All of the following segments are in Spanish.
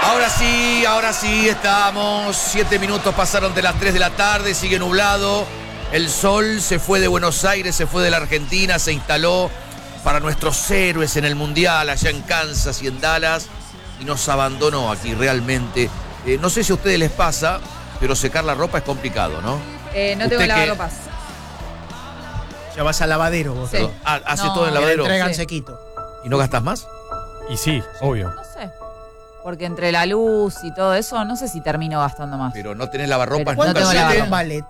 Ahora sí, estamos. 7 minutos pasaron de las 3 de la tarde, sigue nublado. El sol se fue de Buenos Aires, se fue de la Argentina, se instaló para nuestros héroes en el Mundial, allá en Kansas y en Dallas, y nos abandonó aquí realmente. No sé si a ustedes les pasa, pero secar la ropa es complicado, ¿no? No tengo lavarropas. Ya vas al lavadero vos. Sí. ¿Hace No, todo en el lavadero? Te entregan Sí. sequito. ¿Y no gastas más? Y sí, obvio. No sé. Porque entre la luz y todo eso, no sé si termino gastando más. Pero no tenés lavarropas. Pero ¿Cuánto no tengo sale lavarropa. un ballet?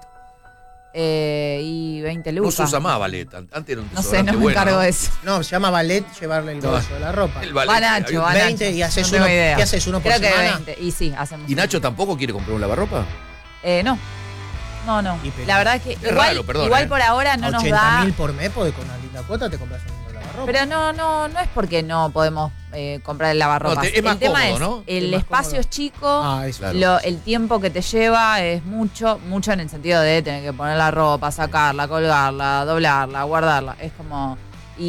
Y 20 No lucas. se usa más ballet. Antes era un No sé, desodorante no me bueno, encargo ¿no? de eso. No, se llama ballet llevarle el bolso de la ropa. El ballet. Va Nacho, Había un- va 20 Nacho. y haces No tengo uno. idea. ¿Qué haces? ¿Uno por Creo que semana? 20. Y sí, hacemos. ¿Y Nacho tampoco quiere comprar un lavarropa? No. No. Y pero- La verdad es que Es raro, perdón, igual por ahora no nos 80.000 da. por mes, porque con una linda cuota te compras un lindo lavarropa. Pero no es porque no podemos comprar el lavarropas. No, es más el tema cómodo, es, ¿no? el Es más espacio cómodo. es chico, Eso. Claro. el tiempo que te lleva es mucho en el sentido de tener que poner la ropa, sacarla, colgarla, doblarla, guardarla. Es como...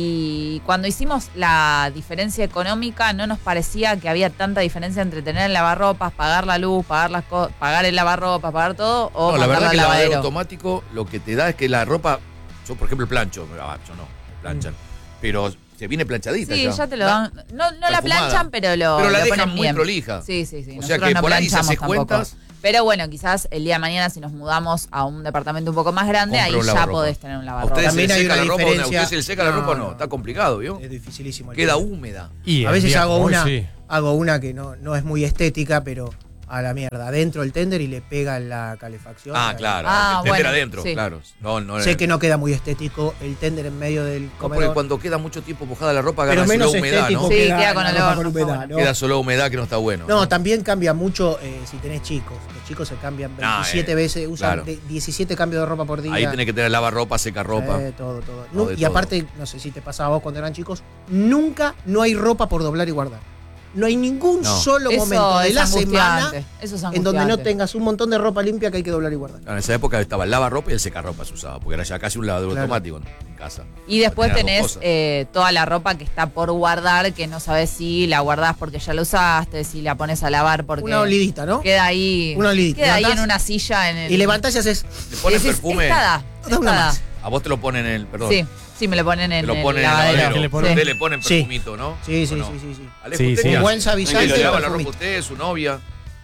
Y cuando hicimos la diferencia económica, no nos parecía que había tanta diferencia entre tener el lavarropas, pagar la luz, pagar el lavarropas, pagar todo, o No, la mandarlo verdad al que el lavadero lavadero. automático lo que te da es que la ropa, yo por ejemplo plancho, yo no, planchan, pero se viene planchadita. Sí, ya te lo dan. No la perfumada. planchan, pero Pero la lo dejan ponen muy bien. prolija. Sí. O sea Nosotros que no por ahí si planchamos haces tampoco. cuentas. Pero bueno, quizás el día de mañana si nos mudamos a un departamento un poco más grande, Compra ahí un ya lavarropa. podés tener un ¿A lavarropa. ustedes se También les hay seca una la ropa o no? ¿A diferencia. ustedes se les seca la ropa o no? No. Está complicado, ¿vio? Es dificilísimo. el Queda tema. húmeda. Y A el veces día hago como hoy, una, sí. que no es muy estética, pero a la mierda. Adentro el tender y le pega la calefacción. Ah, claro. Ah, el tender bueno, adentro, sí. claro. No, Sé que no queda muy estético el tender en medio del no, porque comedor. cuando queda mucho tiempo mojada la ropa, Pero agarra menos solo humedad, estético ¿no? Sí, queda queda con la olor, ropa con no está humedad, bueno. ¿no? Queda solo humedad que no está bueno. No, también cambia mucho si tenés chicos. Los chicos se cambian 27 veces, usan claro. 17 cambios de ropa por día. Ahí tenés que tener lavarropa, secarropa. Todo. No, de Y todo. aparte, no sé si te pasaba a vos cuando eran chicos, nunca no hay ropa por doblar y guardar. No hay ningún No. solo momento de es la semana angustiante. Eso es en donde no angustiante. tengas un montón de ropa limpia que hay que doblar y guardar. En esa época estaba el lavarropa y el secarropa se usaba, porque era ya casi un lavadero Claro. automático en casa. Y después Tenía las dos tenés cosas. toda la ropa que está por guardar, que no sabes si la guardás porque ya la usaste, si la pones a lavar porque Una olidita, ¿no? queda ahí, Una olidita. queda ahí en Levantás una silla en el... Y levantás y haces. Le ponen y decís, perfume. Esta Da una da. más. A vos te lo ponen en el. Perdón. Sí, me lo ponen en Te lo el ponen en el lavadero. lavadero. ¿Qué le ponen? Ustedes le ponen Sí. perfumito, ¿no? Sí. ¿O no? Sí. Alejo, Sí, ¿usted sí. qué hace? Buen suavizante ¿Le y lava la ropa perfumito. usted, su novia?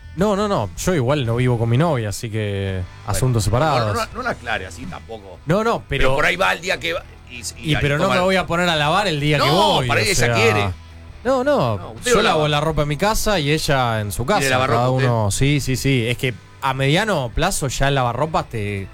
No. Yo igual no vivo con mi novia, así que asuntos separados. No la aclare así tampoco. No, Pero por ahí va el día que va. pero no me voy a poner a lavar el día que No, voy. para o ella sea. quiere. No, usted yo lo lava. lavo la ropa en mi casa y ella en su casa. ¿Y de lavarropa Cada usted? uno, sí. Es que a mediano plazo ya el lavarropas te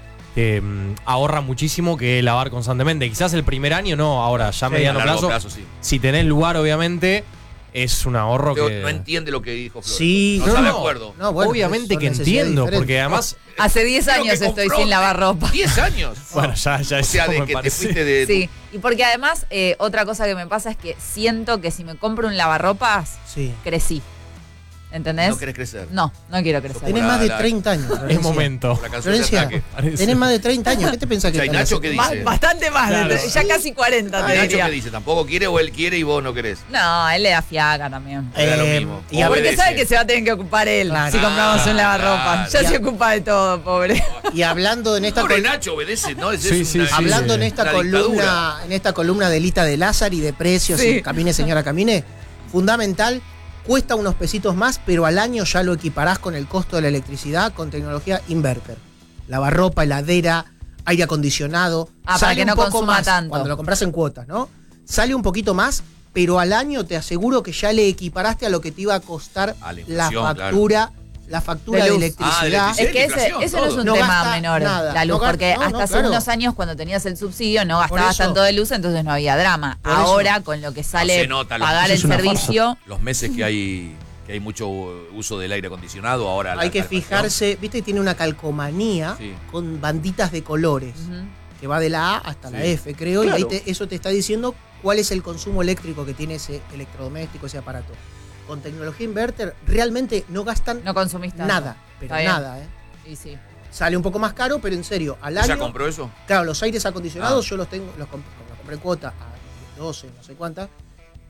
ahorra muchísimo que lavar constantemente. Quizás el primer año no, ahora ya a Sí, mediano a largo plazo. plazo, sí. Si tenés lugar, obviamente, es un ahorro Usted que. no entiende lo que dijo Flor. Sí, no, no, está de no. acuerdo. No, bueno, Obviamente son que necesidades entiendo, diferentes. porque además. Hace 10 Pero años que estoy compró sin lavar ropa. 10 años. Bueno, ya O eso sea, de me que te parece. fuiste de. Sí, y porque además otra cosa que me pasa es que siento que si me compro un lavarropas, Sí. crecí. ¿Entendés? No querés crecer. No quiero crecer. Tenés Como más de la- 30 años. Es Florencia. momento. La canción de Florencia, ataque. Parece. tenés más de 30 años. ¿Qué te pensás que O sea, ¿y estás Nacho qué haciendo? dice? Bastante más, Claro. ya casi 40 ¿Y te Nacho diría. qué dice? ¿Tampoco quiere o él quiere y vos no querés? No, él le da fiaca también. Era lo mismo. y a Porque Obedece. sabe que se va a tener que ocupar él Claro. si compramos un lavarropa. Claro. Ya Ya. se ocupa de todo, pobre. Y hablando en esta Pobre col- Nacho obedece, ¿no? Sí, Es sí, una- sí. hablando en una esta dictadura. columna de Lita de Lázaro y de precios Sí. y camine señora camine, fundamental, cuesta unos pesitos más, pero al año ya lo equiparás con el costo de la electricidad con tecnología inverter. Lavarropa, heladera, aire acondicionado. Para Sale que un no poco consuma más tanto. cuando lo compras en cuotas, ¿no? Sale un poquito más, pero al año te aseguro que ya le equiparaste a lo que te iba a costar A la la inflación, factura, la factura De de luz. electricidad. Ah, de Es que inflación, ese no es todo. un No tema gasta menor, nada. la luz, No ga- porque no, hasta no, hace claro. unos años cuando tenías el subsidio no Por gastabas eso. tanto de luz, entonces no había drama. Por eso. Ahora, con lo que sale se nota, pagar eso el es una servicio, Los meses que hay mucho uso del aire acondicionado, ahora la Hay que calefacción. fijarse, viste que tiene una calcomanía Sí. con banditas de colores, ujú, que va de la A hasta la Sí. F, creo, Claro. y ahí eso te está diciendo cuál es el consumo eléctrico que tiene ese electrodoméstico, ese aparato. Con tecnología inverter realmente no gastan no consumís tanto. nada, pero Está bien. nada, ¿eh? Y sí. Sale un poco más caro, pero en serio, al ¿Ya año. compró eso? Claro, los aires acondicionados Ah. yo los tengo, los compré en cuota a 12, no sé cuántas.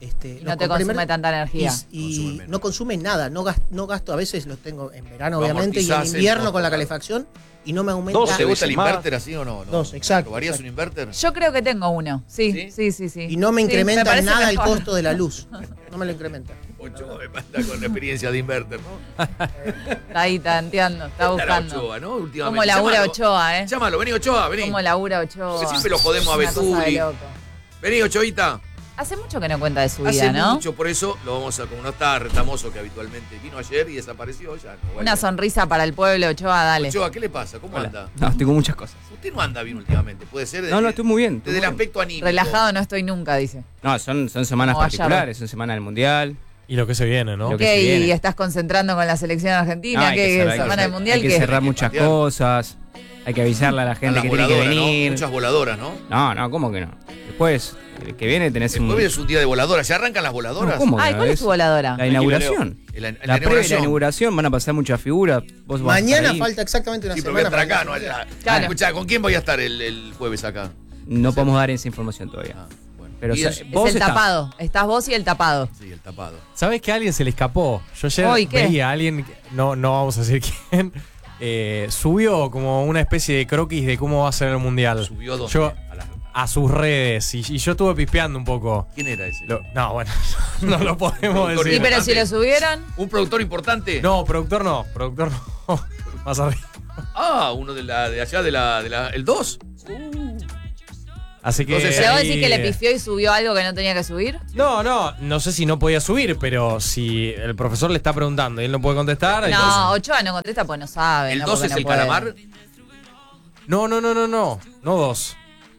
Y no los te compré consume tanta energía. y Consume menos. no consume nada, no gasto, a veces los tengo en verano Lo obviamente y en amortizás el invierno costo, con la claro. calefacción y no me aumenta. ¿Te gusta el más. inverter así o no? Dos, exacto, ¿Probarías exacto. un inverter? Yo creo que tengo uno. Sí. Y no me Sí, incrementa parece nada el mejor. costo de la luz. No me lo incrementa. Ochoa me manda con experiencia de inverter, ¿no? Está ahí tanteando, está Estará buscando. Ochoa, ¿no? Últimamente. Como labura Llámalo. Ochoa, ¿eh? Llámalo, vení Ochoa, vení. Como labura Ochoa. Porque siempre lo jodemos a Una cosa de Betuli. loco. Vení, Ochoita. Hace mucho que no cuenta de su vida, Hace ¿no? mucho, por eso lo vamos a, como no está retamoso que habitualmente vino ayer y desapareció, ya no vuelve. Una sonrisa para el pueblo, Ochoa, dale. Ochoa, ¿qué le pasa? ¿Cómo anda? No, tengo muchas cosas. Usted no anda bien últimamente, puede ser. No, estoy muy bien. Desde el aspecto anímico. Relajado no estoy nunca, dice. No, son semanas Como Gallardo. particulares, son semanas del Mundial. Y lo que se viene, ¿no? Lo que ¿Qué? se viene. ¿Y estás concentrando con la selección argentina? Hay que ¿Qué? cerrar- hay que ¿Semana del cer- Mundial? Hay que ¿Qué? cerrar Hay que muchas patear. cosas. Hay que avisarle a la gente Las que tiene que voladoras, ¿no? venir. Muchas voladoras, ¿no? No, ¿cómo que no? Después, el que viene tenés El un. jueves es un día de voladoras. ¿Ya arrancan las voladoras? No, ¿cómo que Ay, no? ¿cuál es tu voladora? La inauguración. La La previa de la inauguración. inauguración van a pasar muchas figuras. Vos vas a Mañana estar ahí. falta exactamente una Sí, pero voy a semana. estar acá, para ¿no? la- Allá. Claro. Escuchá, ¿con quién voy a estar el jueves acá? No podemos dar esa información todavía. Ah, bueno. Pero Y o sea, el- vos Es el estás- tapado. Estás vos y el tapado. Sí, el tapado. ¿Sabes que a alguien se le escapó? Yo ayer Uy, ¿qué? veía a alguien, no vamos a decir quién, subió como una especie de croquis de cómo va a ser el mundial. ¿Subió dónde? Yo, A la- a sus redes. Y yo estuve pispeando un poco. ¿Quién era ese? No, bueno, no lo podemos Productor Sí, decir. pero si lo subieron. ¿Un productor importante? No, productor no. Más arriba. Ah, uno de allá de la el 2. Así que. Entonces, ¿Le voy a ahí- decir que le pifió y subió algo que no tenía que subir? No sé si no podía subir, pero si el profesor le está preguntando y él no puede contestar. entonces- No, Ochoa no contesta pues no sabe. ¿El no 2 porque es no el puede. calamar? No, no 2.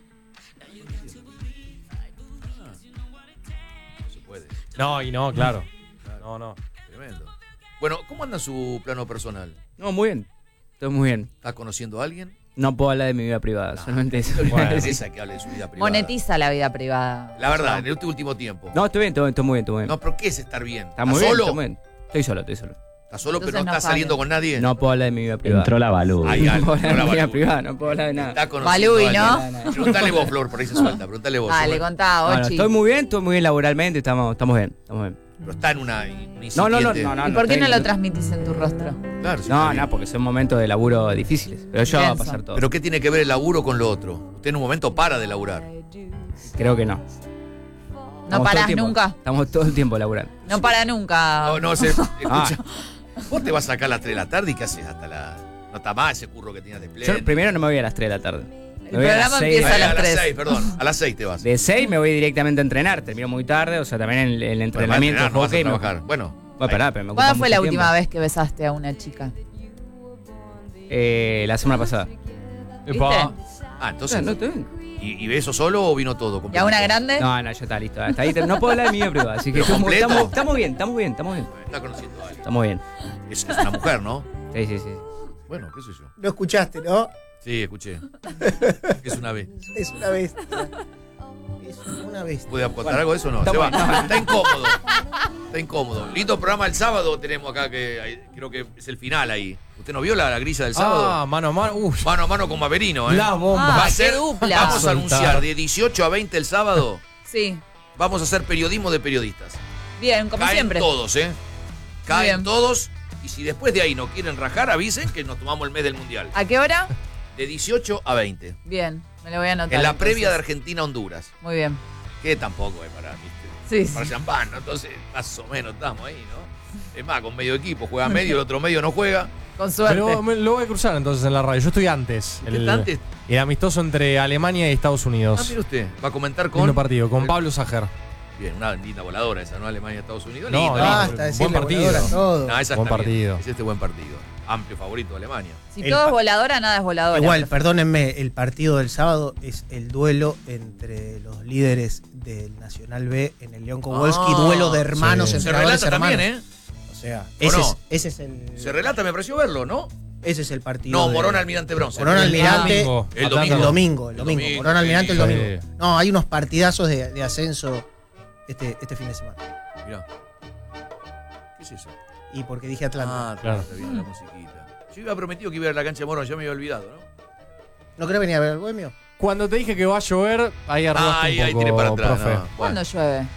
No se puede. No, y no, claro. No. Tremendo. Bueno, ¿cómo anda su plano personal? No, muy bien. Estoy muy bien. ¿Está conociendo a alguien? No puedo hablar de mi vida privada, solamente eso. No le Bueno. interesa que hable de su vida privada. Monetiza la vida privada. La verdad, en el último tiempo. No, estoy bien, estoy muy bien, estoy muy bien. No, pero ¿qué es estar bien? Está muy bien, solo? está muy bien. Estoy solo. ¿Está solo pero Entonces no no está saliendo sale. con nadie? No puedo hablar de mi vida privada. Entró la balú. Ay, No algo, puedo hablar de no mi la vida Balú. privada, no puedo hablar de nada. Está conociendo Balui, a ¿no? alguien. Preguntale vos, Flor, por ahí se suelta. Preguntale vos. Dale, Flor. contá, Bueno, Ochi. estoy muy bien laboralmente, estamos bien, estamos bien. Pero está en una No, incipiente. ¿Y por qué no estoy- lo transmitís en tu rostro? Claro, sí, está bien. No, porque son momentos de laburo difíciles. Pero ya va a Intenso. pasar todo. Pero ¿qué tiene que ver el laburo con lo otro? Usted en un momento para de laburar. Creo que no. No Estamos todo el parás tiempo- nunca. Estamos todo el tiempo laburando. No para nunca. No, escucha. Ah. Vos te vas a sacar a las 3 de la tarde y ¿qué haces hasta la... No está más ese curro que tenías de pleno. Yo primero no me voy a las 3 de la tarde. El Me voy a las programa 6 empieza a las 3. 6, perdón. A las 6 te vas. De 6 me voy directamente a entrenar. Termino muy tarde, o sea, también en el Bueno, vas a entrenamiento entrenar, no vas a hockey me- trabajar. Bueno, Bueno, pará, pero me ocupa ¿Cuándo fue la mucho última tiempo. vez que besaste a una chica? La semana pasada. Epa. entonces... No, estoy bien. ¿Y beso solo o vino todo? ¿Y a una completito? grande? No, ya está listo. Hasta ahí no puedo hablar de mi vida privada, así que ¿Pero completo? estamos bien. Está conociendo a alguien. Estamos bien. Es una mujer, ¿no? Sí. Bueno, qué sé yo. Lo escuchaste, ¿no? Sí, escuché. Es una vez. Es una bestia. Es una bestia. ¿Puede contar algo de eso o no? Está Se va. bueno. Está incómodo. Está incómodo. Lindo programa el sábado tenemos acá que creo que es el final ahí. ¿Usted no vio la grilla del sábado? Ah, mano a mano. Uf, Mano a mano con Maverino, ¿eh? la bomba. Ah, Va a qué ser, dupla. vamos a Soltar. anunciar de 18 a 20 el sábado. Sí. Vamos a hacer periodismo de periodistas. Bien, como Caen siempre. todos, ¿eh? Caen bien. todos. Y si después de ahí no quieren rajar, avisen que nos tomamos el mes del Mundial. ¿A qué hora? De 18 a 20. Bien, me lo voy a anotar. En la entonces. previa de Argentina-Honduras. Muy bien. Que tampoco es para, ¿viste? Sí, sí. Para champán, ¿no? Entonces, más o menos estamos ahí, ¿no? Es más, con medio equipo. Juega medio, el otro medio no juega. Con suerte. Pero lo voy a cruzar entonces en la radio. Yo estoy antes. ¿Usted está antes? El amistoso entre Alemania y Estados Ah, Unidos. mire usted. Va a comentar con... Lindo partido, con Pablo Sajer. Bien, una linda voladora esa, ¿no? Alemania-Estados Unidos. No, Linda. no, Basta, buen decirle partido. voladora a todo. No, esa Buen está bien. partido. Es este buen partido. Amplio favorito de Alemania. Si El todo es pa- voladora, nada es voladora. Igual, perdónenme, el partido del sábado es el duelo entre los líderes del Nacional B en el León Kowalski, duelo de hermanos, sí. Se entrenadores relata hermanos. también, ¿eh? O sea, ¿O ese, no? ese es el Se relata, me pareció verlo, ¿no? ese es el partido. No, de- Morón Almirante Bronce. Corona Almirante. domingo. El El domingo. domingo, el El domingo. domingo, Corona Almirante el sí. domingo. No, hay unos partidazos de ascenso este fin de semana. Mirá. ¿Qué es eso? Y porque dije Atlanta. Ah, Claro. está bien la musiquita. Yo iba prometido que iba a ir a la cancha de Morón, ya me había olvidado, ¿no? ¿No querés venir a ver el bohemio? Cuando te dije que va a llover, ahí arreglaste Ahí un poco, tiré para atrás. profe. no. ¿Cuándo Bueno, llueve?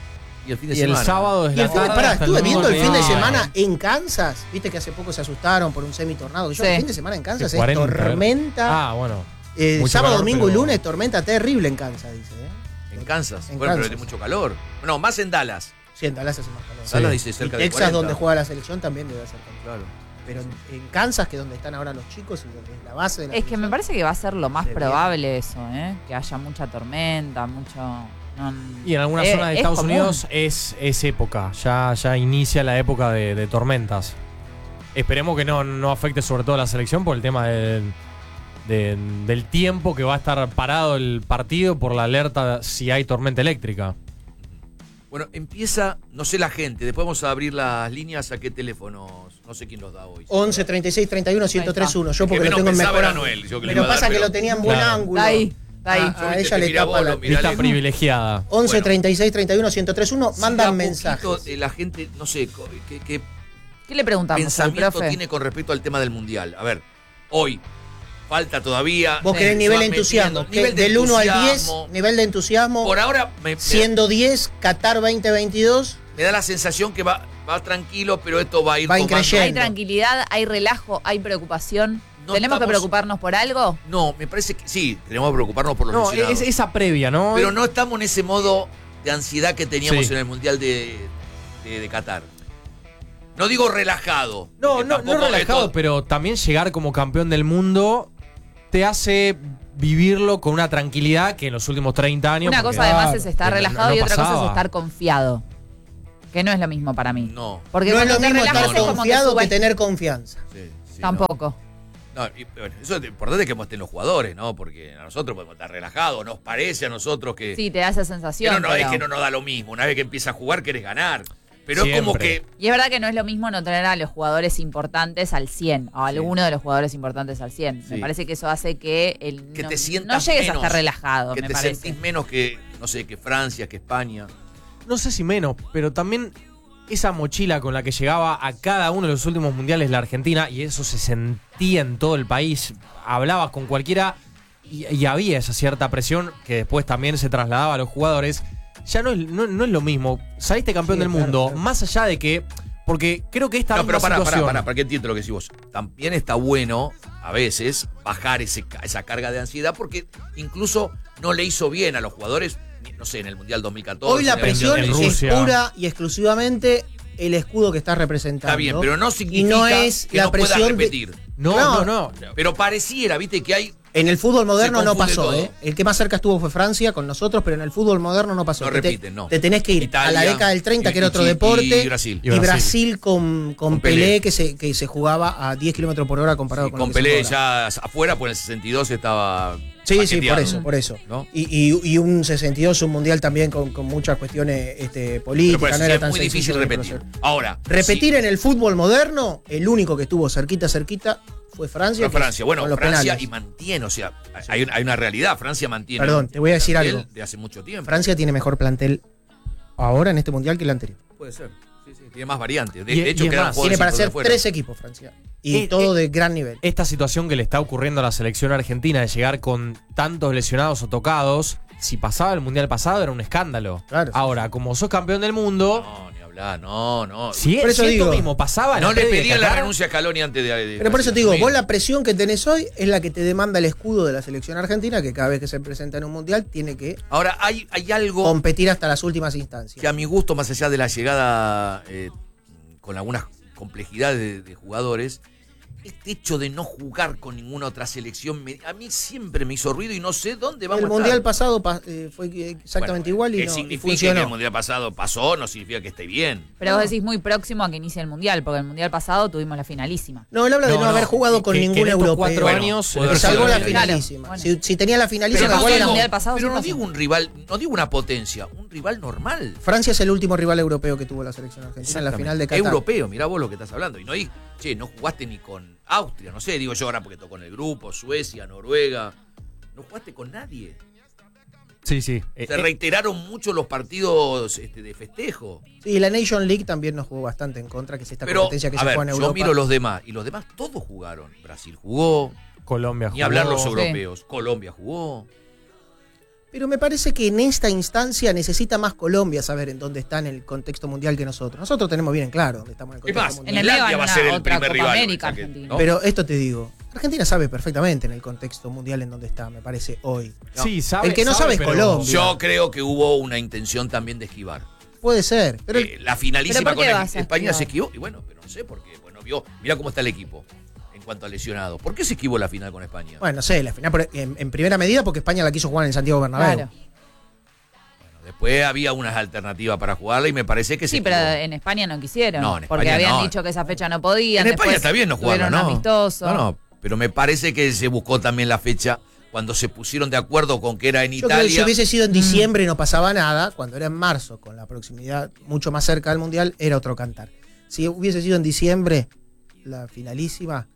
Y el fin de Y el semana. sábado es Y el la fin de- tarde pará, hasta estuve viendo el fin de domingo. semana en Kansas. Viste que hace poco se asustaron por un semitornado. Sí. El fin de semana en Kansas Que es 40, tormenta. Ah, bueno. mucho Sábado, calor, domingo y pero- lunes, tormenta terrible en Kansas, dice. ¿eh? En Kansas. En Bueno, pero Kansas. tiene mucho calor. No, más en Dallas. Sí, en Dallas hace más calor. Dallas Sí. dice Y cerca de Texas, 40. donde juega la selección, también debe hacer calor. Claro. Pero en Kansas, que es donde están ahora los chicos y donde es la base de la Es que me selección, parece que va a ser lo más Se viene. probable eso, que haya mucha tormenta, mucho... Y en algunas zonas de es Estados común. Unidos es época, ya inicia la época de tormentas. Esperemos que no afecte sobre todo a la selección por el tema del tiempo que va a estar parado el partido por la alerta si hay tormenta eléctrica. Bueno, empieza, no sé la gente, después vamos a abrir las líneas a qué teléfonos, no sé quién los da hoy. 11 36 31 1031. Yo Que porque lo menos tengo en pensaba mejor era ángulo. Noel, yo que le Pero iba a dar, pasa que pero- lo tenía en buen Claro. ángulo. Está ahí, está ahí. A Yo, ella viste, le mira tapa vos, la- lo mirá, Lista le- privilegiada. 11 Bueno. 36 31 1031. Si Mandan de a mensajes. poquito, la gente, no sé, qué ¿Qué le preguntamos al pensamiento profe? tiene con respecto al tema del Mundial. A ver, hoy falta todavía. Vos Sí. querés Se nivel va de entusiasmo. metiendo, nivel de Del 1 al 10, entusiasmo. nivel de entusiasmo. Por ahora Siendo 10, Qatar 2022. me da la sensación que va tranquilo, pero esto va a ir Va tomando- increyendo. Hay tranquilidad, hay relajo, hay preocupación. No ¿Tenemos que estamos- preocuparnos por algo? No, me parece que sí, tenemos que preocuparnos por los No, lesionados. es esa previa, ¿no? Pero no estamos en ese modo de ansiedad que teníamos Sí. en el Mundial de Qatar. No digo relajado. No, porque no tampoco relajado, esto- pero también llegar como campeón del mundo te hace vivirlo con una tranquilidad que en los últimos 30 años... Una porque- cosa además es estar que no- relajado no y otra cosa pasaba. es estar confiado. Que no es lo mismo para mí. No. Porque No es cuando lo te mismo relajas estar es como te confiado que subes- tener confianza. Sí, sí, Tampoco. No, bueno, eso es importante que estén los jugadores, ¿no? Porque a nosotros podemos estar relajados, nos parece a nosotros que. Sí, te da esa que sensación. es pero- que no nos da lo mismo. Una vez que empieza a jugar, querés ganar. Pero es como Siempre. que. Y es verdad que no es lo mismo no tener a los jugadores importantes al 100, o a alguno de los jugadores importantes al 100. Me Sí. parece que eso hace que, Que no, te no sientas llegues menos, a estar relajado, Que me te parece. sentís menos que, no sé, que Francia, que España. No sé si menos, pero también esa mochila con la que llegaba a cada uno de los últimos mundiales la Argentina, y eso se sentía en todo el país, hablabas con cualquiera y había esa cierta presión que después también se trasladaba a los jugadores. Ya no es lo mismo. Saliste campeón Sí, del claro, mundo, claro. más allá de que... Porque creo que esta No, pero misma situación... para que entiendo lo que decís vos. También está bueno, a veces, bajar esa carga de ansiedad, porque incluso no le hizo bien a los jugadores, no sé, en el Mundial 2014. Hoy la en el presión en es Rusia. pura y exclusivamente el escudo que estás representando. Está bien, pero no Y significa no es que la no puedas presión de- repetir. No. Pero pareciera, viste, que hay. En el fútbol moderno Se no confunde pasó, todo. ¿eh? El que más cerca estuvo fue Francia con nosotros, pero en el fútbol moderno no pasó. No Te- repiten, no. Te tenés que ir Italia, a la década del 30, que era otro y deporte. Brasil. Y Brasil con Pelé. Pelé, que se jugaba a 10 kilómetros por hora comparado Sí, con con lo que se Pelé juega. ya afuera, pues en el 62 estaba. Sí, por paqueteado, eso, por eso. ¿no? Y un 62, un mundial también con muchas cuestiones Pero políticas, por eso no sí, era es tan muy difícil sencillo de repetir. conocer. Ahora. Repetir en el fútbol moderno, el único que estuvo cerquita fue Francia. Pero que Francia, bueno, con los Francia penales. y mantiene, o sea, hay una realidad. Francia mantiene. Perdón, te voy a decir un algo. plantel de hace mucho tiempo. Francia tiene mejor plantel ahora en este mundial que el anterior. Puede ser. Sí, sí, tiene más variantes. De, Y- de hecho, y es quedan más, jugadores Tiene para incluso de ser afuera. 3 equipos Francia. Y todo de gran nivel. Esta situación que le está ocurriendo a la selección argentina de llegar con tantos lesionados o tocados, si pasaba el mundial pasado era un escándalo. Claro, sí, Ahora, como sos campeón del mundo, No, ni hablar, no. si, Por eso si esto digo, mismo pasaba, en No la le previa de pedían la Qatar, renuncia a Scaloni antes de Pero por eso te digo, asumir. vos la presión que tenés hoy es la que te demanda el escudo de la selección argentina, que cada vez que se presenta en un mundial tiene que Ahora, hay algo competir hasta las últimas instancias. que a mi gusto, más allá de la llegada con algunas complejidades de jugadores, este hecho de no jugar con ninguna otra selección, a mí siempre me hizo ruido y no sé dónde vamos El a estar. mundial pasado fue exactamente igual y que no y signifique que el funcionó. mundial pasado pasó, no significa que esté bien. Pero vos decís muy próximo a que inicie el mundial, porque el mundial pasado tuvimos la finalísima. No, él habla de no, haber jugado con que ningún en estos europeo. 4 Bueno, años puede Pero ser salvo la Claro, finalísima. bueno. Si tenía la finalísima, Pero ¿cuál no era? el mundial pasado pero sí no pasó. digo un rival, no digo una potencia, un rival normal. Francia es el último rival europeo que tuvo la selección argentina en la final de Qatar. Europeo, mirá vos lo que estás hablando. Y no hay, no jugaste ni con Austria, no sé, digo yo ahora porque tocó en el grupo, Suecia, Noruega. No jugaste con nadie. Sí, sí. Se reiteraron mucho los partidos de festejo. Sí, la Nation League también nos jugó bastante en contra, que es esta Pero, competencia que a se ver, juega en yo Europa. miro los demás, y los demás todos jugaron. Brasil jugó, Colombia ni jugó. hablar los Sí. europeos. Colombia jugó. Pero me parece que en esta instancia necesita más Colombia saber en dónde está en el contexto mundial que nosotros. Nosotros tenemos bien en claro dónde estamos en el Es contexto más, En mundial. el medio Islandia van va a una ser el otra primer Copa rival. América, o sea que, Argentina. ¿no? Pero esto te digo, Argentina sabe perfectamente en el contexto mundial en donde está, me parece, hoy. No. Sí, sabe. El que no sabe es pero- Colombia. Yo creo que hubo una intención también de esquivar. Puede ser, pero La finalísima ¿Pero por con qué vas a España esquivar? se esquivó. Y bueno, pero no sé por qué. Bueno, mira cómo está el equipo en cuanto a lesionados. ¿Por qué se esquivó la final con España? bueno, no sé, la final en primera medida porque España la quiso jugar en el Santiago Bernabéu. Claro. Después había unas alternativas para jugarla y me parece que se Sí, pero esquivó. en España no quisieron. No, en porque España habían no. dicho que esa fecha no podían. En España después está bien no jugarla, tuvieron ¿no? amistoso. No, pero me parece que se buscó también la fecha cuando se pusieron de acuerdo con que era en Yo creo que si Italia. hubiese sido en diciembre y no pasaba nada, cuando era en marzo, con la proximidad mucho más cerca del Mundial, era otro cantar. Si hubiese sido en diciembre, la finalísima,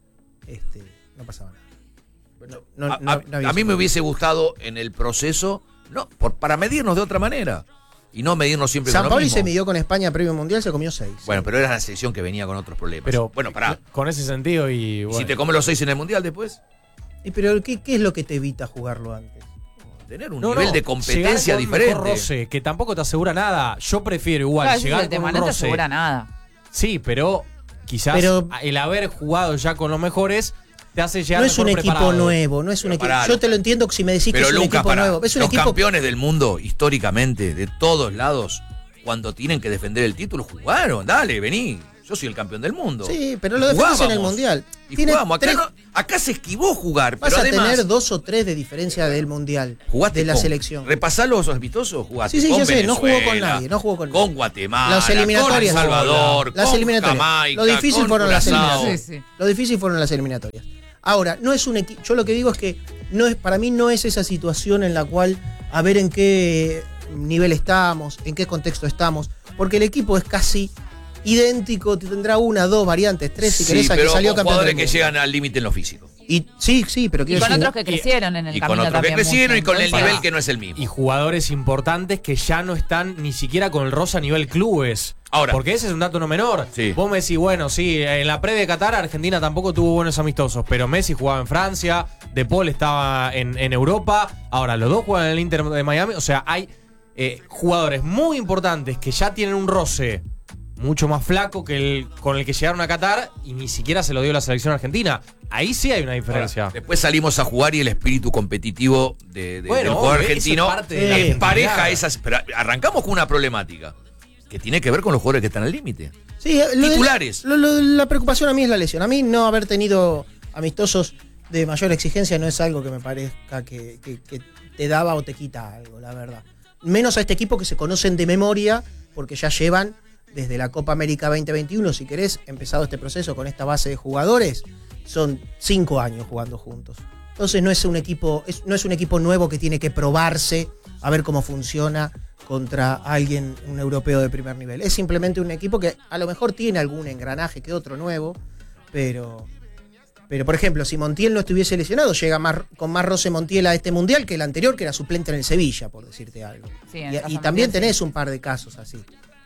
no pasaba nada. No había A mí me sido. hubiese gustado en el proceso, para medirnos de otra manera. Y no medirnos siempre San con lo Pauli mismo. se midió con España previo Mundial, se comió 6. Bueno, pero era la selección que venía con otros problemas. Pero bueno, pará. con ese sentido y ¿Y bueno. si te comes los 6 en el Mundial después? Pero ¿qué es lo que te evita jugarlo antes? Tener un No, nivel no, de competencia llegar con mejor diferente. roce, que tampoco te asegura nada. Yo prefiero igual Claro, ese es llegar el con tema, un no te roce. asegura nada. Sí, pero quizás Pero- el haber jugado ya con los mejores te hace llegar No es un mejor equipo preparado. nuevo, no es un Pero equipo. pará, Yo te lo entiendo si me decís que Pero es un Lucas, equipo para nuevo. Es un los equipo. campeones del mundo, históricamente, de todos lados, cuando tienen que defender el título, jugaron. Dale, vení. Yo soy el campeón del mundo. Sí, pero lo defendés en el Mundial. Y Tiene jugamos. Acá, tres- acá se esquivó jugar, Vas pero a además. tener 2 o 3 de diferencia del Mundial. Jugaste de la con- selección. Repasá los amistosos, jugaste Sí, sí, con ya sé, no jugó con Venezuela, nadie, no jugó con con nadie. Guatemala, Las eliminatorias. con El Salvador, Las con eliminatorias. Jamaica, Lo difícil con fueron las Curazao. eliminatorias. Sí, sí. Lo difícil fueron las eliminatorias. Ahora, no es un equipo. Yo lo que digo es que para mí no es esa situación en la cual a ver en qué nivel estamos, en qué contexto estamos, porque el equipo es casi idéntico, tendrá 1, 2 variantes, 3 si Sí, querés, a que pero salió con campeón jugadores del que mundo. llegan al límite en lo físico. Y sí, pero Y quiero con decir, otros que crecieron en el Y con camino otros que también. crecieron y mucho. con el Entonces, nivel que no es el mismo. Y jugadores importantes que ya no están ni siquiera con el rosa a nivel clubes. Ahora. Porque ese es un dato no menor. Sí. Vos me decís, bueno, sí, en la previa de Qatar, Argentina tampoco tuvo buenos amistosos, pero Messi jugaba en Francia, De Paul estaba en Europa, ahora los dos juegan en el Inter de Miami. O sea, hay jugadores muy importantes que ya tienen un roce mucho más flaco que con el que llegaron a Qatar y ni siquiera se lo dio la selección argentina. Ahí sí hay una diferencia. Ahora, después salimos a jugar y el espíritu competitivo del Bueno, jugador obvio, eso argentino es parte de la empareja argentinada. esas. Pero arrancamos con una problemática que tiene que ver con los jugadores que están al límite. sí, Titulares. La preocupación a mí es la lesión. A mí no haber tenido amistosos de mayor exigencia no es algo que me parezca que te daba o te quita algo, la verdad. Menos a este equipo que se conocen de memoria porque ya llevan desde la Copa América 2021, si querés, empezado este proceso con esta base de jugadores, son 5 años jugando juntos. Entonces no es un equipo nuevo que tiene que probarse a ver cómo funciona contra alguien, un europeo de primer nivel. Es simplemente un equipo que a lo mejor tiene algún engranaje que otro nuevo, pero por ejemplo, si Montiel no estuviese lesionado, llega con más roce Montiel a este Mundial que el anterior, que era suplente en el Sevilla, por decirte algo. Sí, en el caso Y de también Montiel, tenés sí. un par de casos así.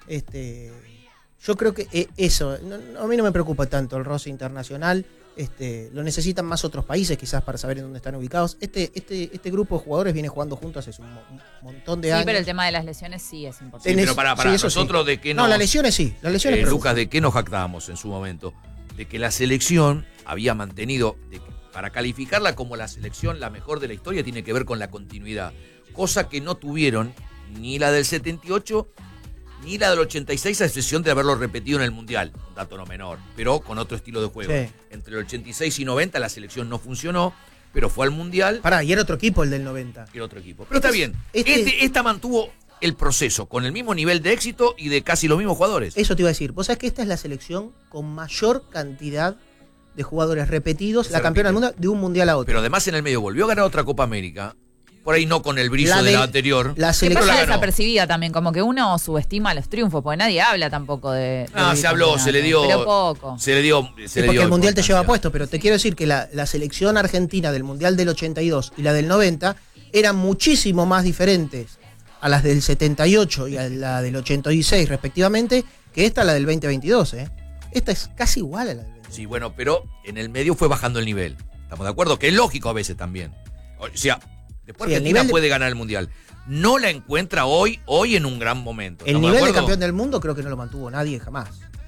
Yo creo que eso, a mí no me preocupa tanto el roce internacional. Lo necesitan más otros países quizás para saber en dónde están ubicados. Este grupo de jugadores viene jugando juntos hace un montón de Sí, años. pero el tema de las lesiones sí es importante. Sí, pero para eso sí. nosotros de qué No, las lesiones sí, las lesiones preocupan. Lucas, ¿de qué nos jactábamos en su momento? De que la selección había mantenido, para calificarla como la selección la mejor de la historia, tiene que ver con la continuidad. Cosa que no tuvieron ni la del 78 ni la del 86, a excepción de haberlo repetido en el Mundial. Un dato no menor, pero con otro estilo de juego. Sí. Entre el 86 y 90 la selección no funcionó, pero fue al Mundial Pará, y era otro equipo el del 90. y era otro equipo. Pero está bien. Este- Esta mantuvo el proceso con el mismo nivel de éxito y de casi los mismos jugadores. Eso te iba a decir. Vos sabés que esta es la selección con mayor cantidad de jugadores repetidos, Se la campeona del repite. mundo, de un mundial a otro. Pero además en el medio volvió a ganar otra Copa América. Por ahí no con el brillo La de de- la anterior. la Que selección- pero la pasa ganó. desapercibida también, como que uno subestima los triunfos, porque nadie habla tampoco de Se habló, se le dio. Pero poco. Se le dio. Sí, porque el mundial te lleva puesto, pero te quiero decir que la selección argentina del mundial del 82 y la del 90 eran muchísimo más diferentes a las del 78 y a la del 86 respectivamente que esta, la del 2022. Esta es casi igual a la del 2022. Sí, bueno, pero en el medio fue bajando el nivel. ¿Estamos de acuerdo? Que es lógico a veces también. O sea, Después Sí, el Argentina nivel de- puede ganar el Mundial. No la encuentra hoy en un gran momento. El ¿Estamos nivel de acuerdo? campeón del mundo creo que no lo mantuvo nadie jamás.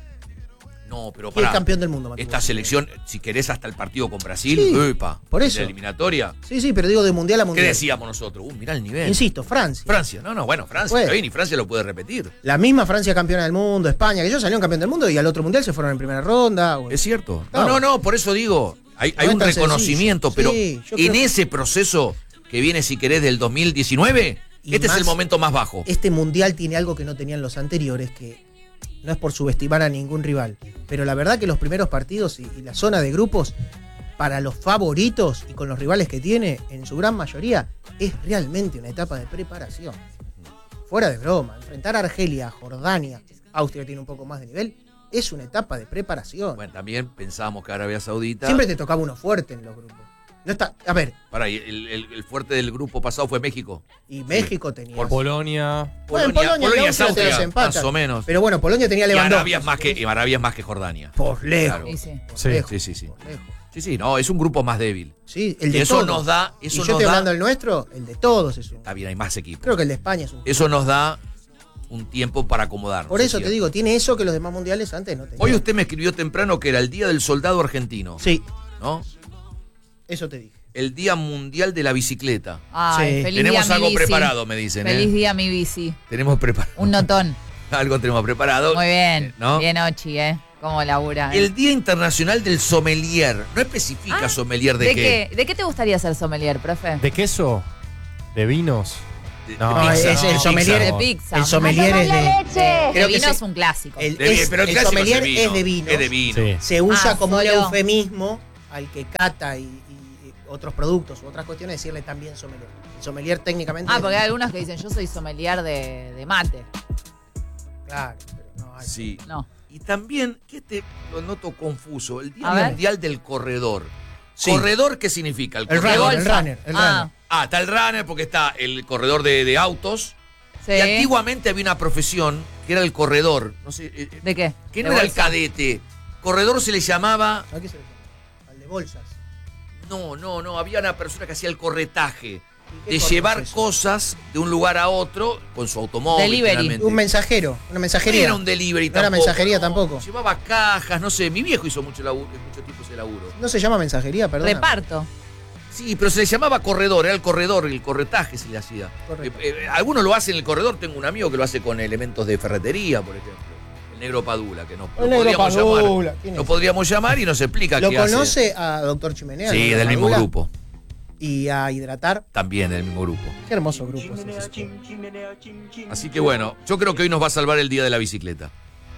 No, pero ¿Qué pará. campeón del mundo mantuvo? Esta selección, si querés hasta el partido con Brasil, Sí, epa, por en eso. la eliminatoria. Sí, pero digo de mundial a ¿Qué mundial. decíamos nosotros? Mirá el nivel. Insisto, Francia. Francia. No, bueno, Francia. Puede. Está bien, y Francia lo puede repetir. La misma Francia campeona del mundo, España, que ellos salieron campeón del mundo y al otro mundial se fueron en primera ronda. Es cierto. No. No, por eso digo, hay No es un tan reconocimiento, sencillo. pero Sí, yo en creo que- ese proceso que viene, si querés, del 2019, Y este es más- el momento más bajo. Este mundial tiene algo que no tenían los anteriores, que no es por subestimar a ningún rival, pero la verdad que los primeros partidos y la zona de grupos, para los favoritos y con los rivales que tiene, en su gran mayoría, es realmente una etapa de preparación. Fuera de broma, enfrentar a Argelia, a Jordania, Austria tiene un poco más de nivel, es una etapa de preparación. Bueno, también pensábamos que Arabia Saudita. Siempre te tocaba uno fuerte en los grupos. No está, a ver, Pará, y el fuerte del grupo pasado fue México. y México tenía. Por Polonia. Bueno, Polonia y es Austria te los Austria, empatan. más o menos. Pero bueno, Polonia tenía Y Lewandowski. Arabia es más que Jordania. Por lejos. Claro. Y sí. Por Sí, lejos, sí. por lejos. Sí, no, es un grupo más débil. Sí, el Y de eso todos. nos da. Y Eso yo nos estoy da. hablando del nuestro, el de todos es un. Está bien, hay más equipos. Creo que el de España es un. Eso nos da un tiempo para acomodarnos. Por eso es te cierto. digo, tiene eso que los demás mundiales antes no tenían. Hoy usted me escribió temprano que era el Día del Soldado Argentino. Sí, ¿No? eso te dije. El Día Mundial de la Bicicleta. Ay, Sí. feliz Tenemos día, mi algo bici. preparado, me dicen. Feliz día, mi bici. Tenemos preparado. Un notón. Algo tenemos preparado. Muy bien. ¿No? Bien, Ochi, Cómo labura. El Día Internacional del Sommelier. No especifica sommelier de qué. ¿De qué te gustaría ser sommelier, profe? ¿De queso? ¿De vinos? De No, No, pizza, es el de sommelier. De pizza. pizza. El sommelier es de. De Creo que vino se- es un clásico. Pero el clásico sommelier de es de vino. Es de vino. Sí. Se usa Ah, como un solo. eufemismo al que cata y otros productos u otras cuestiones, decirle también sommelier. El sommelier técnicamente. Ah, es- porque hay algunos que dicen, yo soy sommelier de mate. Claro, pero no hay. Sí. No. Y también, que lo noto confuso, el Día A ver. Mundial del Corredor. Sí. ¿Corredor qué significa? El corredor. runner, el runner, el Ah, runner. Ah, está el runner porque está el corredor de autos. sí. Y antiguamente había una profesión que era el corredor. No sé, ¿De qué? que no ¿De era el bolsa? cadete. Corredor se le llamaba. ¿A qué se le llama? Al de bolsas. No. Había una persona que hacía el corretaje. ¿Y qué De corre llevar es eso? cosas de un lugar a otro con su automóvil. Delivery. generalmente. Un mensajero, una No mensajería. era un delivery No era tampoco. mensajería tampoco. Llevaba cajas, no sé. Mi viejo hizo mucho tiempo ese laburo. No se llama mensajería, perdón. Reparto. Sí, pero se le llamaba corredor, era el corredor, el corretaje se le hacía. Correcto. Algunos lo hacen en el corredor, tengo un amigo que lo hace con elementos de ferretería, por ejemplo. El negro Padula, que no El negro podríamos Padula, llamar. ¿quién es? Lo podríamos llamar y nos explica ¿Lo qué hace. conoce a Doctor Chimenea? Sí, ¿no? del mismo Padula? grupo. Y a Hidratar. También del mismo grupo. Qué hermoso grupo es ese. Así que bueno, yo creo que hoy nos va a salvar el día de la bicicleta.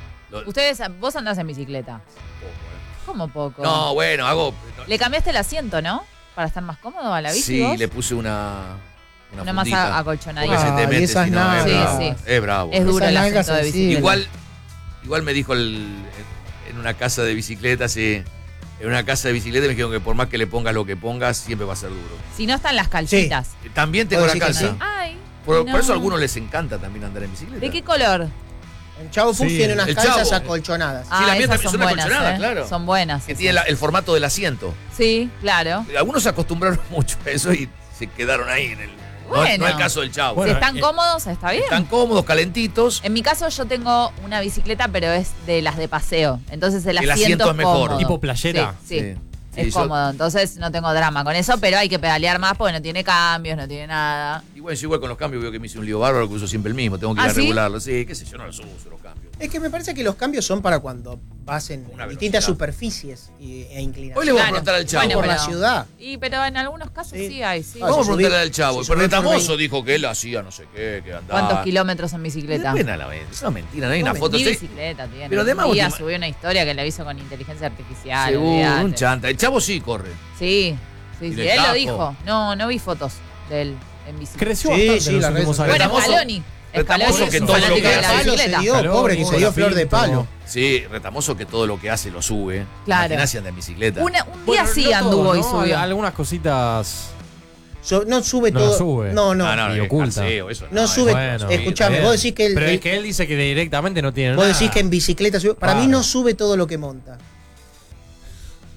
Vos andás en bicicleta. ¿Cómo poco? No, bueno, hago. Le cambiaste el asiento, ¿no? Para estar más cómodo a la bici. Sí, vos? le puse una Una fundita. más acolchonadita. Porque se te Ay, mete, esas si no, es nalgas. bravo. Sí, sí. Es bravo. Es duro Esas el nalgas asiento de sensibles. bicicleta. Igual me dijo en una casa de bicicletas, en una casa de bicicleta me dijeron que por más que le pongas lo que pongas, siempre va a ser duro. Si no están las calcitas. También tengo la ¿Puedo decir que calza. Ay. Por no. eso a algunos les encanta también andar en bicicleta. ¿De qué color? En Chavo Fuchs Sí, tiene unas el calzas Chavo. acolchonadas. la mía esas también son son buenas, acolchonadas, claro. Son buenas. Que esas. tiene el formato del asiento. Sí, claro. Algunos se acostumbraron mucho a eso y se quedaron ahí en el. Bueno. No el caso del Chavo. Si Bueno, están cómodos, está bien. Están cómodos, calentitos. En mi caso yo tengo una bicicleta, pero es de las de paseo. Entonces el El asiento, asiento es mejor. cómodo. ¿Tipo playera? Sí, Sí. es Sí, yo- cómodo. Entonces no tengo drama con eso, pero hay que pedalear más porque no tiene cambios, no tiene nada. Y bueno, yo igual con los cambios veo que me hice un lío bárbaro que uso siempre el mismo. Tengo que ir ¿Ah, a sí? regularlo. Sí, qué sé yo, no los uso los cambios. Es que me parece que los cambios son para cuando vas en Una distintas velocidad. superficies e inclinaciones. Hoy le vamos a Claro. preguntar al Chavo. Bueno, por la pero- ciudad. Pero en algunos casos Sí. sí hay, sí. Ah, Vamos a si preguntarle subí- al Chavo. si Pero subí por Retamoso 20. dijo que él hacía no sé qué, que andaba. ¿Cuántos kilómetros en bicicleta? Depende a la vez. Es una mentira, no hay una No, foto. Ni Sí, bicicleta tiene. Pero además un día vos te- subió una historia que la hizo con inteligencia artificial. seguro, olvídate. un chanta. El Chavo sí corre. Sí, sí, Y sí. de Él lo capo. dijo. No vi fotos de él en bicicleta. Creció Sí, bastante sí, en los las redes últimos sociales. años. Bueno, Retamoso- Scaloni. Retamoso Scaloni que es un todo lo fanático que de la hace- Palo se bicicleta. dio, Scaloni, pobre, que se dio flor de Pinto. palo. Sí, Retamoso que todo lo que hace lo sube. Claro. Imaginás si anda en bicicleta. Un día Bueno, sí no anduvo todo, y ¿no? subió. Algunas cositas. No sube No todo. lo sube. No, no. y es oculta. paseo, eso No sube. Bueno, Escuchame, bien. vos decís que Pero es que él dice que directamente no tiene vos nada. decís que en bicicleta sube. Para mí Claro. no sube todo lo que monta.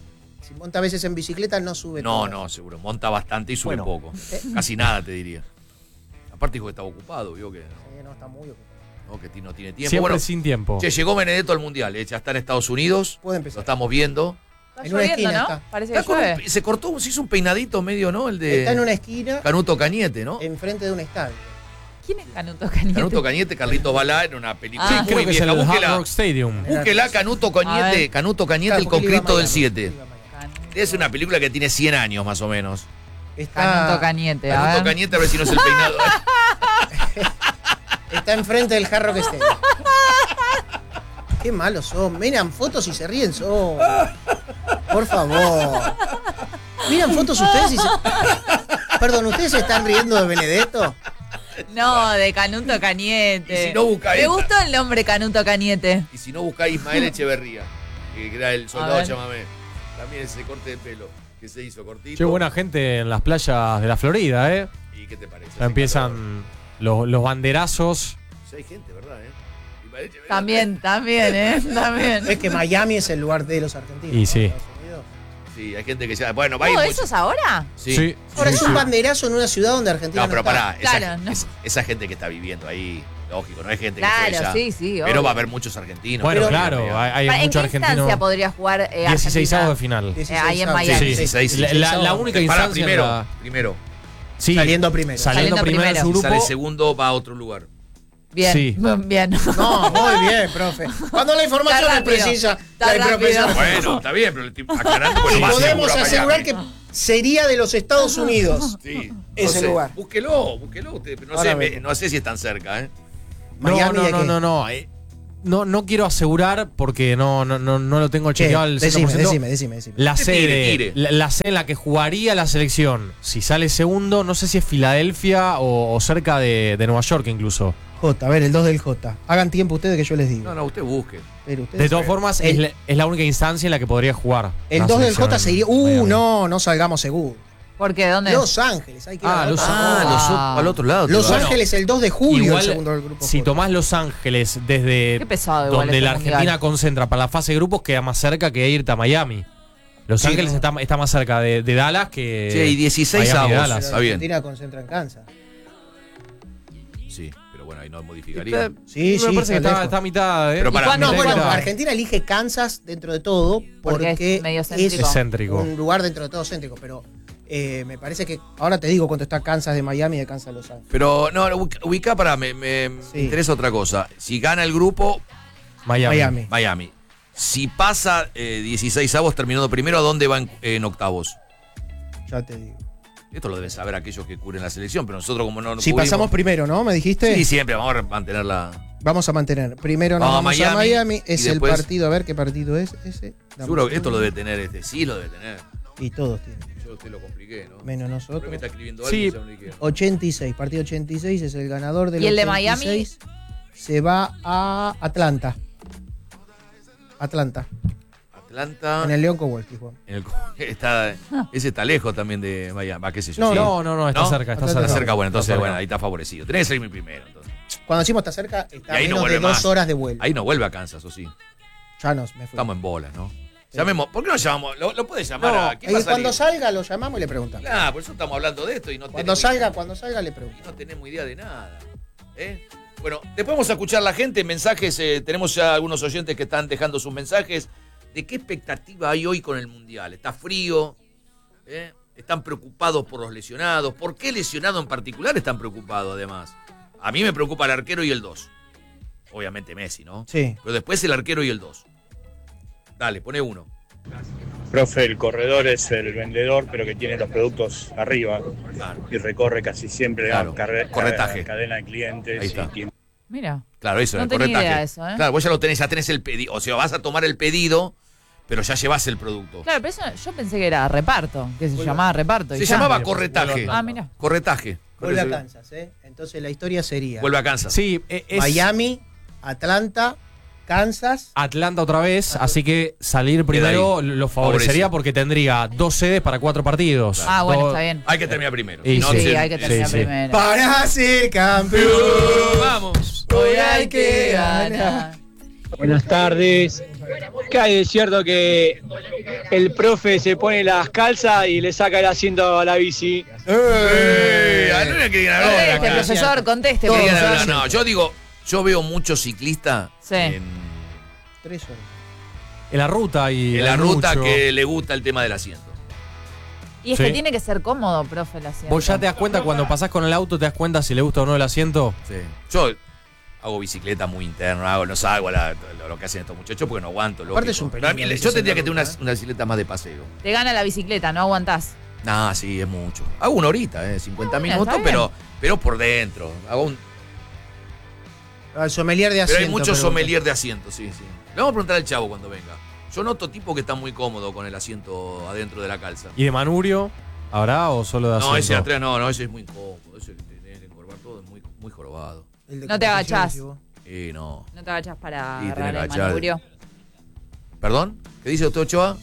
Si monta a veces en bicicleta, no sube No, todo. no, seguro. Monta bastante y sube Bueno. poco. Casi nada, te diría. Aparte dijo que estaba ocupado, vio que No, está muy ocupado. no, que no tiene tiempo. Siempre Bueno, sin tiempo. che, llegó Benedetto al Mundial, ya está en Estados Unidos. Puede Lo empezar. estamos viendo. Está En una lloviendo, esquina ¿no? está. Parece que Está con llueve. se cortó, se hizo un peinadito medio, ¿no? El de Está en una esquina, Canuto Cañete, ¿no? enfrente de un estadio. ¿Quién es Canuto Cañete? Canuto Cañete, Carlitos Balá en una película Ah. Sí, muy creo que es vieja. el Hard Búsquela, Rock Stadium. búsquela, Canuto A Cañete, ver. Canuto Cañete, Claro, el porque él iba a conscripto del Miami, 7. él iba a Miami. Es una película que tiene 100 años más o menos. Canuto Cañete, a Canuto ver. Cañete, a ver si no es el peinado. Está enfrente del Hard Rock Stadium. Qué malos son. Miran fotos y se ríen son. Por favor. Miran fotos ustedes y se... Perdón, ¿ustedes se están riendo de Benedetto? No, de Canuto Cañete. Y si no, busca Me esta. gustó el nombre Canuto Cañete. Y si no, busca a Ismael Echeverría, que era el A soldado ver. chamamé. También ese corte de pelo que se hizo cortito. Che, buena gente en las playas de la Florida, ¿eh? ¿Y qué te parece? Ya empiezan los banderazos. Sí, hay gente, ¿verdad? Ismael Echeverría. También, También. Es que Miami es el lugar de los argentinos. Y ¿no? sí. Estados Unidos. Sí, hay gente que ya. Bueno, va a ir ¿Todo mucho- eso es ahora? Sí. Ahora Sí, es un sí. banderazo en una ciudad donde Argentina No, pero está. pará, esa, Claro, no. esa gente que está viviendo ahí, lógico, no es gente que fue Claro, ya. sí, sí. Pero obvio. va a haber muchos argentinos. Bueno, Pero- claro, hay ¿En mucho qué argentino. instancia podría jugar 16 Argentina? de final. 16 ahí en avos. Miami. Sí, Sí. 16, La única Pará, instancia. primero, en la- primero. Sí, Saliendo primero. Saliendo Saliendo primero en su primero. Si sale grupo. segundo, va a otro lugar. Bien, Sí. bien. No, muy bien, profe. Cuando la información Está es rápido. precisa, Está la rápido. improvisación. Bueno, está bien, pero le estoy aclarando porque no va Podemos seguro a asegurar Miami. que sería de los Estados Unidos. Sí, ese sé, lugar. Búsquelo usted. Pero no Ahora sé, vemos. no sé si es tan cerca, ¿eh? Miami de qué? No quiero asegurar porque no lo tengo chequeado al 100%. Decime. La Tire, sede, tire. la sede en la que jugaría la selección, si sale segundo, no sé si es Filadelfia o cerca de Nueva York incluso. J, a ver, el 2 del J. Hagan tiempo ustedes que yo les digo. No, usted busque. Pero ustedes- De todas formas, El- es la única instancia en la que podría jugar. el la 2 del selección J en sería. Miami. No salgamos seguro. ¿Por qué? ¿Dónde? Los Ángeles, hay que ir a la Los otra. Ah. al otro lado. Los Bueno, Ángeles el 2 de julio, Igual, el segundo del grupo si J. tomás Los Ángeles desde Qué pesado igual donde este la Argentina mundial. concentra para la fase de grupos, queda más cerca que irte a Miami. Los Sí, Ángeles no. está más cerca de Dallas que. Sí, y 16 Miami y avos. Dallas. Está bien. Argentina concentra en Kansas. Sí, pero bueno, ahí no modificaría. Sí, Me parece que está lejos. está a mitad, ¿eh? Pero para- cuándo? No, bueno, mitad. Argentina elige Kansas dentro de todo Porque porque, es medio es céntrico. Es céntrico. un lugar dentro de todo céntrico, pero me parece que ahora te digo cuánto está Kansas de Miami y de Kansas de Los Ángeles. Pero no, ubica para, me Sí. interesa otra cosa. Si gana el grupo, Miami. Miami. Si pasa 16 avos terminando primero, ¿a dónde van en octavos? Ya te digo. Esto lo deben saber aquellos que cubren la selección, pero nosotros como no Si cubrimos- pasamos primero, ¿no? ¿Me dijiste? Sí, siempre vamos a mantener la... Vamos a mantener. Primero nos Vamos a vamos a Miami, Miami. Es y el después- partido, a ver qué partido es ese. Dame Seguro un que esto lo segundo. debe tener sí lo debe tener. Y todos tienen. Yo te lo compliqué, ¿no? Menos Pero nosotros. me está escribiendo Sí. alguien, ya no le quiero. 86, partido 86 es el ganador del ¿Y el de Miami? 86. Se va a Atlanta. Atlanta. Atlanta. En el León Kowalski, Juan. Ese está lejos también de Miami. Va, qué sé yo. No, sí. No, está ¿No? cerca, está Está Está cerca. cerca, bueno, entonces, Está cerca. bueno, ahí está favorecido. Tenés que salirme primero, entonces. Cuando decimos está cerca, está Y a ahí no menos de vuelve 2 más. horas de vuelo. Ahí no vuelve a Kansas, ¿o sí? Ya me fui. Estamos en bolas, ¿no? Llamemos. ¿Por qué no llamamos? ¿Lo puedes llamar a quién va a Cuando salir? salga lo llamamos y le preguntamos. Claro, por eso estamos hablando de esto y no Cuando tenemos, salga le y preguntamos. no tenemos idea de nada. ¿Eh? Bueno, después vamos a escuchar la gente, mensajes. Tenemos ya algunos oyentes que están dejando sus mensajes. ¿De qué expectativa hay hoy con el Mundial? ¿Está frío? ¿Eh? ¿Están preocupados por los lesionados? ¿Por qué lesionado en particular están preocupados además? A mí me preocupa el arquero y el 2. Obviamente Messi, ¿no? Sí. Pero después el arquero y el 2. Dale, pone uno. Profe, el corredor es el vendedor, pero que tiene los productos arriba Claro, y recorre casi siempre Claro, corretaje. cadena de clientes. Ahí está. Y tiene Mira. claro, eso, No el tenía corretaje. idea eso, ¿eh? Claro, vos ya ya tenés el pedido. O sea, vas a tomar el pedido, pero ya llevas el producto. Claro, pero eso yo pensé que era reparto, que se llamaba reparto. y Se ya. llamaba corretaje. Ah, mira. Corretaje. Vuelve a Kansas, ¿eh? Entonces la historia sería Vuelve a Kansas. Sí, es Miami, Atlanta, Kansas. Atlanta otra vez, así que salir primero lo favorecería Favorece. porque tendría 2 sedes para 4 partidos. Ah, bueno, Dos- está bien. Hay que terminar primero. Y No, sí, Sí, hay que terminar sí. primero. Para ser campeón. Vamos. Hoy hay que ganar. Buenas tardes. ¿Qué hay de cierto que el profe se pone las calzas y le saca el asiento a la bici? No era que digan ahora, Conteste, acá. profesor, conteste. Que digan profesor. ahora, no, yo digo, yo veo muchos ciclistas Sí. en 3 horas. En la ruta y. la hay ruta mucho. que le gusta el tema del asiento. Y es Sí. que tiene que ser cómodo, profe, el asiento. Vos ya te das cuenta cuando pasás con el auto, te das cuenta si le gusta o no el asiento. Sí. Yo hago bicicleta muy interna, no salgo a lo que hacen estos muchachos porque no aguanto. Aparte lógico. es un Pero a mí, peligro, yo tendría que esa tener ruta, una bicicleta más de paseo. Te gana la bicicleta, no aguantás. Nah, sí, es mucho. Hago una horita, 50 Bueno, minutos, está bien. pero por dentro. Hago un, Al sommelier de asiento. pero hay muchos pregunta. sommelier de asiento, sí, sí. Le vamos a preguntar al chavo cuando venga. Yo noto tipo que está muy cómodo con el asiento adentro de la calza. ¿Y de manubrio habrá o solo de asiento? No, ese atrás no, ese es muy incómodo. Ese que tenés que encorvar todo es muy, muy jorobado. El de No te competición, agachás. decís vos. Y no. No te agachás para Sí, tenés agarrar que el agachar. manubrio. ¿Perdón? ¿Qué dice doctor Ochoa?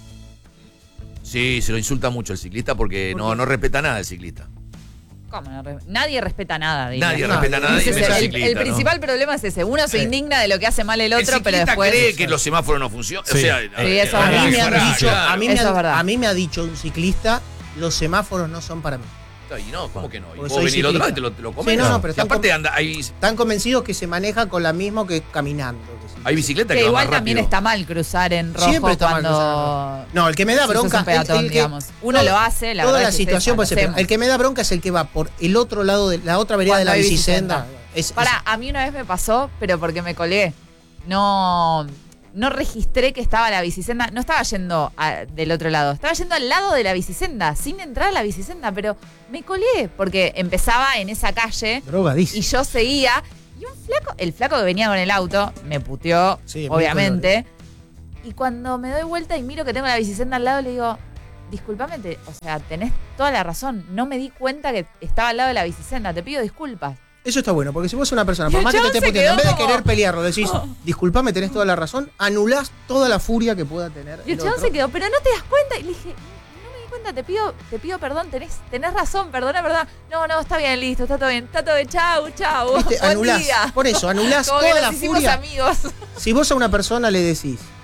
Sí, se lo insulta mucho el ciclista porque no respeta nada el ciclista. ¿Cómo? Nadie respeta nada. digo. Nadie No, respeta nada y Ese es menos el el ciclista. ¿no? principal problema es ese. Uno se indigna de lo que hace mal el otro, El pero ciclista después. cree que los semáforos no funcionan. Sí. O sea, eso A es mí me han verdad. dicho, a mí me Eso han- es verdad. a mí me ha dicho un ciclista, los semáforos no son para mí. Y no, ¿cómo que no? Y Porque vos soy venís al otro lado y ciclista. te lo comes. Sí, no, pero y aparte anda, hay Están convencidos que se maneja con la misma que caminando. bicicletas Que que van igual más también rápido. está mal cruzar en rojo Siempre está mal cuando. cruzar en rojo. No, el que me da si sos bronca un peatón, el que- digamos. Uno lo hace, la toda verdad la es que situación puede ustedes ser, lo pero el que me da bronca es el que va por el otro lado de la otra vereda de Cuando la hay bicisenda. bicicenda. Pará, a mí una vez me pasó, pero porque me colgué. No registré que estaba la bicisenda. No estaba yendo del otro lado. Estaba yendo al lado de la bicisenda, sin entrar a la bicisenda, pero me colgué porque empezaba en esa calle y Drogadísimo. yo seguía. Y el flaco que venía con el auto, me puteó, Sí, obviamente. Y cuando me doy vuelta y miro que tengo la bicisenda al lado, le digo, discúlpame, o sea, tenés toda la razón. No me di cuenta que estaba al lado de la bicisenda. Te pido disculpas. Eso está bueno, porque si vos sos una persona, Y por el más que te chabón esté se puteando, en vez de quedó querer como- pelearlo, decís, disculpame, tenés toda la razón, anulás toda la furia que pueda tener. Y el chabón se quedó, pero no te das cuenta. Y le dije, no me di cuenta, te pido perdón, tenés razón, perdona, verdad. No, está bien, listo, está todo bien, chau. ¿Viste? Buen Anulás. día. Por eso, anulás Como que toda nos la hicimos furia. amigos. Si vos a una persona le decís,